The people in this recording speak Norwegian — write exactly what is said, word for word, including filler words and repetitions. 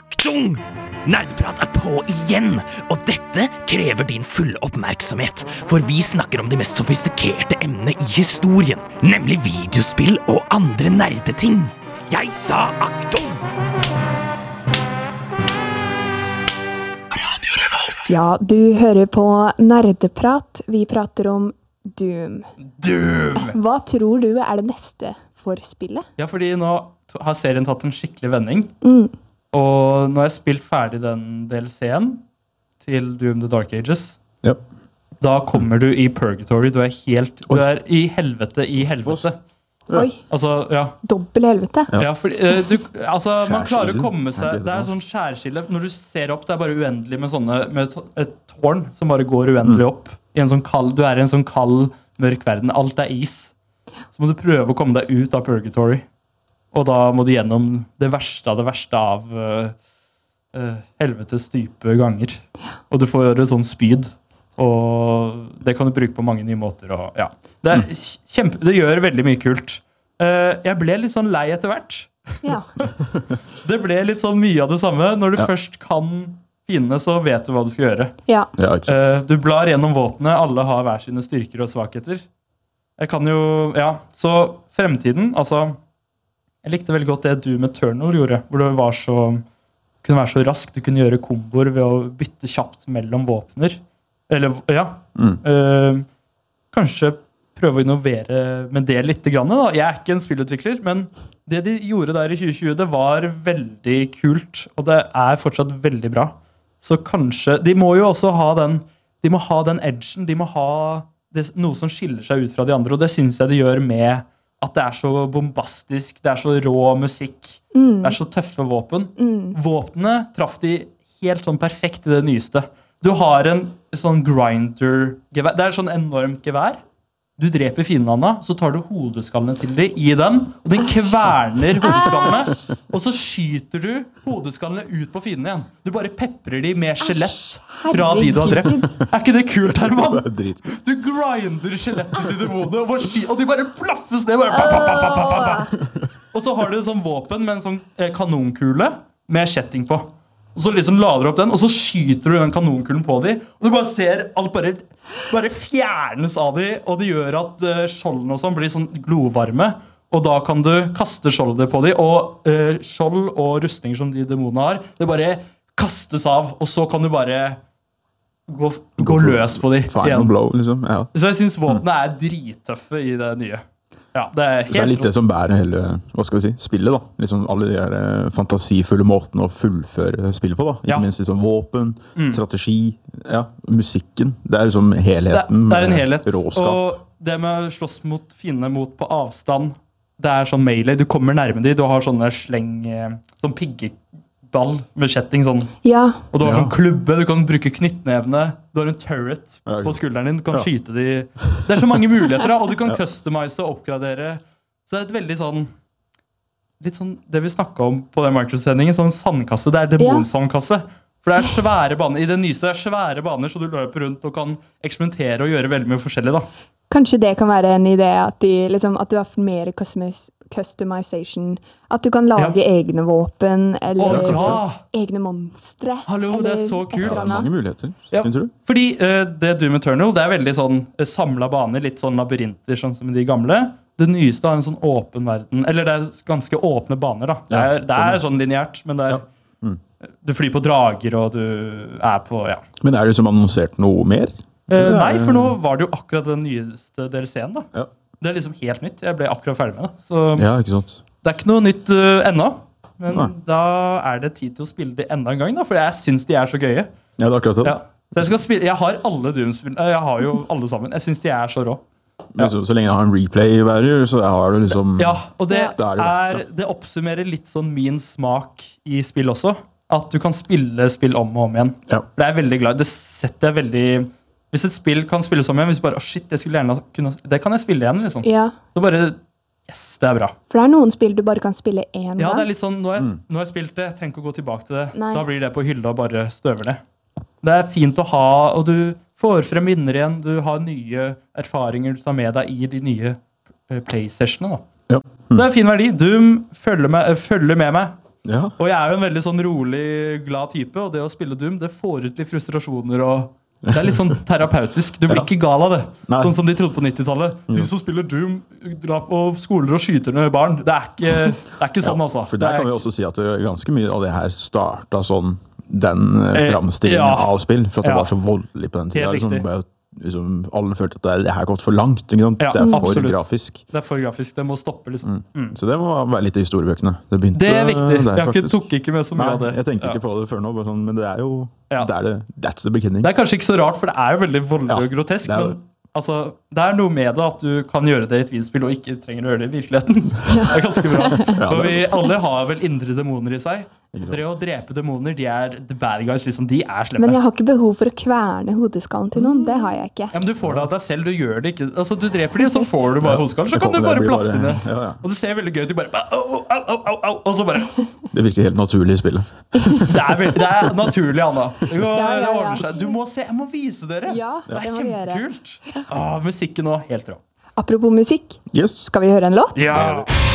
Aktung! Nerdeprat er på igjen, og dette krever din fulle oppmerksomhet, for vi snakker om de mest sofistikerte emnene i historien, nemlig videospill og andre nerdeting. Jeg sa aktung! Radio Revolt. Ja, du hører på Nerdeprat. Vi prater om Doom. Doom! Hva tror du er det neste for spillet? Ja, fordi nå har serien tatt en skikkelig vending. Mm. Og nå har jeg spilt ferdig den D L C-en til Doom The Dark Ages. Ja. Da kommer du i Purgatory. Du er helt, du er i helvete i helvete. Oi, Altså, ja. dobbel helvete. Ja. Ja, fordi, eh, du, altså, man klarer å Skjærskille. komme Er seg, det det er det? sånn skjærskille. Når du ser opp, det er bare uendelig med sånne, med et- et tårn som bare går uendelig opp. I en sånn kald, du er i en sånn kald, mørk verden. Alt er is. Så må du prøve å komme deg ut av Purgatory. Og da må du gjennom det verste av det verste av uh, uh, helvetes dype ganger. Og du får et sånn spyd. Og det kan du bruke på mange nye måter. Og, ja. det, er kjempe, det gjør veldig mye kult. Uh, jeg ble litt sånn lei etter hvert. Ja. Det ble litt sånn mye av det samme. Når du Ja. først kan fiendene, så vet du hva du skal gjøre. Ja. Ja, ikke sant. Uh, du blar gjennom våpnene. Alle har hver sine styrker og svakheter. Jeg kan jo, ja, så fremtiden, altså, jeg likte veldig godt det Doom Eternal gjorde, hvor det var så, kunne være så raskt, du kunne gjøre komboer ved å bytte kjapt mellom våpner. Eller, ja, Mm. uh, kanskje prøve å innovere med det litt grann, da. Jeg er ikke en spillutvikler, men det de gjorde der i tjue tjue, det var veldig kult, og det er fortsatt veldig bra. Så kanskje, de må jo også ha den, de må ha den edgen, de må ha det, noe som skiller seg ut fra de andre, og det synes jeg de gjør med at det er så bombastisk, det er så rå musikk, Mm. det er så tøffe våpen. Mm. Våpnene traff de helt sånn perfekt i det nyeste. Du har en sånn grinder-gevær, det er sånn enormt gevær. Du dreper fiendene, så tar du hodeskallene til dem i den, og den kverner hodeskallene, og så skyter du hodeskallene ut på fiendene igjen. Du bare peprer de med skjelett fra de du har drept. Er ikke det kult, Herman? Det er dritkult. Du grinder skjelettene til demonene, og, bare sky- og de bare plaffes ned. Bare, pa, pa, pa, pa, pa, pa, pa. Og så har du en sånn våpen med en sånn eh, kanonkule med kjetting på. Og så liksom lader du opp den, og så skyter du den kanonkulen på dem, og du bare ser alt bare, bare fjernes av dem, og det gjør at uh, skjoldene og sånn blir sånn glovarme, og da kan du kaste skjoldet på dem, og uh, skjold og rustninger som de demonene har, det bare kastes av, og så kan du bare gå, gå løs på dem Final igjen. blow, liksom. Ja. Så jeg synes våpnene er drittøffe i det nye. Ja, det er Så det er helt litt det som bærer hele, hva skal vi si, spillet da. Liksom alle de her eh, fantasifulle måtene å fullføre spillet på da. Ikke Ja. minst liksom våpen, Mm. strategi, ja, musikken. Det er liksom det, helheten. det er en med helhet. Råskap. Og det med å slåss mot fiendene mot på avstand, det er sånn melee. Du kommer nærme dem, du har sånne sleng, eh, sånn piggeball med kjetting, sånn. Ja. Og du har Ja. sånn klubbe, du kan bruke knyttnevene, du har en turret Ja, ikke på sant. skulderen din, du kan Ja. skyte de. Det er så mange muligheter, da, og du kan customize og oppgradere. Så det er et veldig sånn, litt sånn det vi snakket om på den Microsoft-sendingen, sånn sandkasse, det er demonsandkasse. For det er svære baner, i det nyeste det er svære baner, så du løper rundt og kan eksperimentere og gjøre veldig mye forskjellig, da. Kanskje det kan være en idé at, de, liksom, at du har mer customis customization. At du kan lage Ja. egne våpen, eller Å, ja! egne monstre. Hallo, det er eller så et kult. eller Ja, annet. mange muligheter, Ja. synes du? Fordi eh, det Doom Eternal, det er veldig sånn eh, samlet baner, litt sånn labyrinter, sånn som i de gamle. Det nyeste har en sånn åpen verden, eller det er ganske åpne baner, da. Det Ja, er, det er sånn lineært, men det er, Ja. Mm. du flyr på drager, og du er på, ja. Men er det liksom annonsert noe mer? Eh, Det er- nei, for nå var det jo akkurat den nyeste D L C-en, da. Ja. Det er liksom helt nytt. Jeg ble akkurat ferdig med det. Så Ja, ikke sant? det er ikke noe nytt uh, ennå. Men Nei. da er det tid til å spille det enda en gang, da, for jeg syns de er så gøye. Ja, det er akkurat det. Ja. Så jeg, skal spille, jeg har alle Doom-spill. Jeg har jo alle sammen. Jeg syns de er så rå. Men så, så lenge jeg har en replay-bærer, så har du liksom... Ja, og det, Ja. Da er det er, verdt det oppsummerer litt sånn min smak i spill også. At du kan spille spill om og om igjen. Ja. For det er jeg veldig glad i. Det setter jeg veldig... Hvis et spill kan spilles om igjen, hvis du bare, å shit, jeg skulle gjerne kunne... Det kan jeg spille igjen, liksom. Ja, Så bare, yes, det er bra. for det er noen spill du bare kan spille én Ja, det er gang. litt sånn, nå har jeg, Mm. nå har jeg spilt det, jeg trenger ikke å gå tilbake til det. Nei. Da blir det på hylla og bare støver det. Det er fint å ha, og du får frem minner igjen, du har nye erfaringer du tar med deg i de nye eh, play-sessionene, da. Ja. Så det er fin verdi. Doom følger med, eh, følger med meg. Ja. Og jeg er jo en veldig sånn rolig, glad type, og det å spille Doom, det får ut litt frustrasjoner og det er litt sånn terapeutisk. Du blir Ja. ikke gal av det. Nei. Sånn som de trodde på nittitallet. De som spiller Doom, drar på skoler og skyter ned barn. Det er ikke, det er ikke sånn, altså. For Det der er, kan vi også si at det, ganske mye av det her starta sånn, den eh, Eh, framstillingen ja. av spill, for at det Ja. var så voldelig på den tida. Helt Liksom, riktig. bare, liksom, alle følte at det, er- det her har gått for langt. Ikke sant? Ja, det er for absolutt. grafisk. det er for grafisk. Det må stoppe, liksom. Mm. Så det må være litt i historiebøkene. Det, begynte Det er viktig. der, Jeg har ikke, faktisk. tok ikke med så mye Nei, av det. jeg tenkte Ja. ikke på det før nå, bare sånn, men det er jo Ja. det er det, that's the beginning. Det er kanskje ikke så rart, for det er jo veldig voldelig Ja, og grotesk. det er Men altså, det er noe med det at du kan gjøre det i et videospill og ikke trenger å gjøre det i virkeligheten. Det er ganske bra. Ja, For det vi alle har vel indre demoner i seg. Ikke sant. Det å drepe demoner, de er the bad guys, liksom. De er slemme. Men jeg har ikke behov for å kverne hodeskallen til noen. Det har jeg ikke. Ja, men du får det av deg selv, du gjør det ikke. Altså, du dreper de, og så får du bare hodeskaller, så Det kan du kommer- bare det blir plaffe bare- ned. ja, ja. Og det ser veldig gøy ut. Du bare au, au, au, au, au, og så bare Det virker helt naturlig i spillet. Det er, veldig, det er naturlig, Anna. Det, går, Ja, ja, det ja. ordner seg. Du må se, jeg må vise dere. Ja, det er det må du gjøre. kjempekult. Ah, musikken nå, helt rå. Apropos musikk, Yes. skal vi høre en låt? Ja.